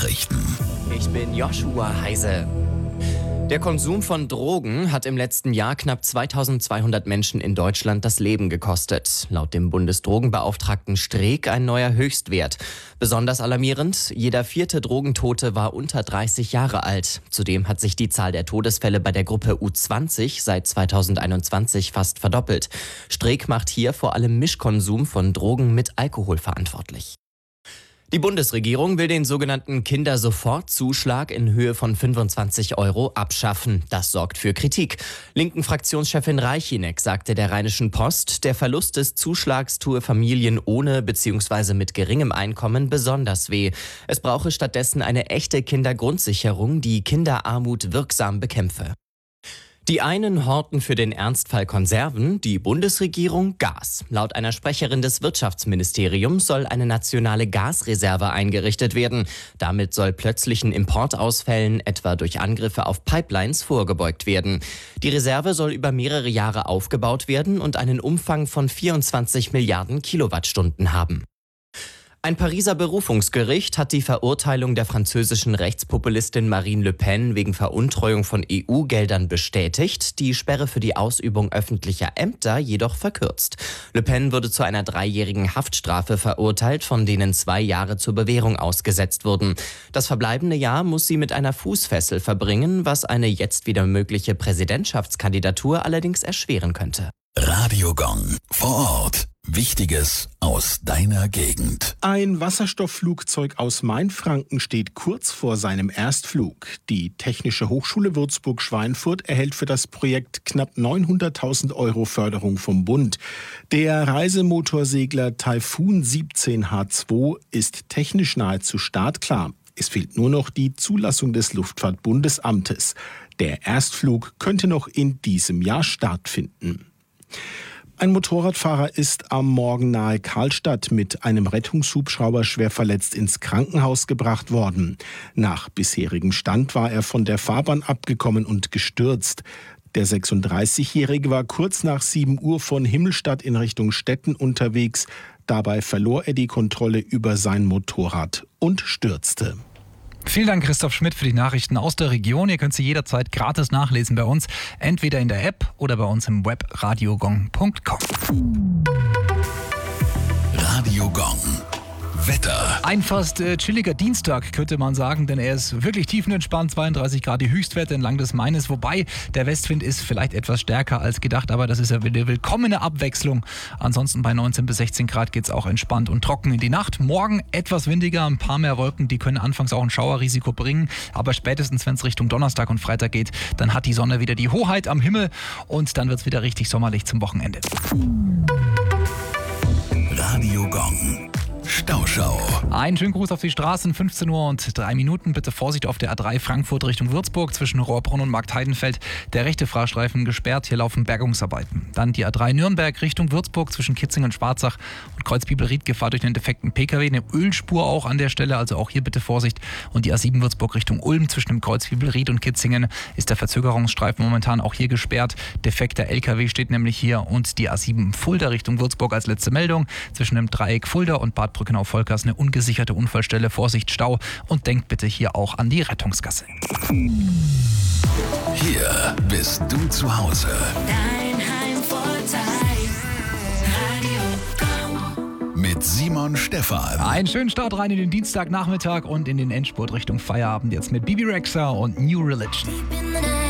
Nachrichten. Ich bin Joshua Heise. Der Konsum von Drogen hat im letzten Jahr knapp 2200 Menschen in Deutschland das Leben gekostet. Laut dem Bundesdrogenbeauftragten Streeck ein neuer Höchstwert. Besonders alarmierend, jeder vierte Drogentote war unter 30 Jahre alt. Zudem hat sich die Zahl der Todesfälle bei der Gruppe U20 seit 2021 fast verdoppelt. Streeck macht hier vor allem Mischkonsum von Drogen mit Alkohol verantwortlich. Die Bundesregierung will den sogenannten Kindersofortzuschlag in Höhe von 25 € abschaffen. Das sorgt für Kritik. Linken Fraktionschefin Reichinek sagte der Rheinischen Post, der Verlust des Zuschlags tue Familien ohne bzw. mit geringem Einkommen besonders weh. Es brauche stattdessen eine echte Kindergrundsicherung, die Kinderarmut wirksam bekämpfe. Die einen horten für den Ernstfall Konserven, die Bundesregierung Gas. Laut einer Sprecherin des Wirtschaftsministeriums soll eine nationale Gasreserve eingerichtet werden. Damit soll plötzlichen Importausfällen, etwa durch Angriffe auf Pipelines, vorgebeugt werden. Die Reserve soll über mehrere Jahre aufgebaut werden und einen Umfang von 24 Milliarden Kilowattstunden haben. Ein Pariser Berufungsgericht hat die Verurteilung der französischen Rechtspopulistin Marine Le Pen wegen Veruntreuung von EU-Geldern bestätigt, die Sperre für die Ausübung öffentlicher Ämter jedoch verkürzt. Le Pen wurde zu einer 3-jährigen Haftstrafe verurteilt, von denen 2 Jahre zur Bewährung ausgesetzt wurden. Das verbleibende Jahr muss sie mit einer Fußfessel verbringen, was eine jetzt wieder mögliche Präsidentschaftskandidatur allerdings erschweren könnte. Radio Gong. Vor Ort. Wichtiges aus deiner Gegend. Ein Wasserstoffflugzeug aus Mainfranken steht kurz vor seinem Erstflug. Die Technische Hochschule Würzburg-Schweinfurt erhält für das Projekt knapp 900.000 € Förderung vom Bund. Der Reisemotorsegler Typhoon 17H2 ist technisch nahezu startklar. Es fehlt nur noch die Zulassung des Luftfahrtbundesamtes. Der Erstflug könnte noch in diesem Jahr stattfinden. Ein Motorradfahrer ist am Morgen nahe Karlstadt mit einem Rettungshubschrauber schwer verletzt ins Krankenhaus gebracht worden. Nach bisherigem Stand war er von der Fahrbahn abgekommen und gestürzt. Der 36-Jährige war kurz nach 7 Uhr von Himmelstadt in Richtung Stetten unterwegs. Dabei verlor er die Kontrolle über sein Motorrad und stürzte. Vielen Dank, Christoph Schmidt, für die Nachrichten aus der Region. Ihr könnt sie jederzeit gratis nachlesen bei uns, entweder in der App oder bei uns im Web radiogong.com. Radio Gong. Wetter. Ein fast chilliger Dienstag, könnte man sagen, denn er ist wirklich tiefenentspannt, 32 Grad die Höchstwerte entlang des Maines, wobei der Westwind ist vielleicht etwas stärker als gedacht, aber das ist ja eine willkommene Abwechslung. Ansonsten bei 19 bis 16 Grad geht es auch entspannt und trocken in die Nacht. Morgen etwas windiger, ein paar mehr Wolken, die können anfangs auch ein Schauerrisiko bringen, aber spätestens, wenn es Richtung Donnerstag und Freitag geht, dann hat die Sonne wieder die Hoheit am Himmel und dann wird es wieder richtig sommerlich zum Wochenende. Radio Gong. Stauschau. Einen schönen Gruß auf die Straßen, 15 Uhr und 3 Minuten. Bitte Vorsicht auf der A3 Frankfurt Richtung Würzburg zwischen Rohrbrunn und Marktheidenfeld. Der rechte Fahrstreifen gesperrt, hier laufen Bergungsarbeiten. Dann die A3 Nürnberg Richtung Würzburg zwischen Kitzingen und Schwarzach und Kreuzbibelried, Gefahr durch einen defekten Pkw. Eine Ölspur auch an der Stelle, also auch hier bitte Vorsicht. Und die A7 Würzburg Richtung Ulm zwischen dem Kreuzbibelried und Kitzingen ist der Verzögerungsstreifen momentan auch hier gesperrt. Defekter LKW steht nämlich hier und die A7 Fulda Richtung Würzburg als letzte Meldung. Zwischen dem Dreieck Fulda und Bad Brückenau-Volkers eine ungesicherte Unfallstelle. Vorsicht, Stau und denkt bitte hier auch an die Rettungsgasse. Hier bist du zu Hause. Dein Heimvorteil. Radio Gong. Mit Simon Stephan. Einen schönen Start rein in den Dienstagnachmittag und in den Endspurt Richtung Feierabend jetzt mit Bibi Rexha und New Religion. Deep in the night.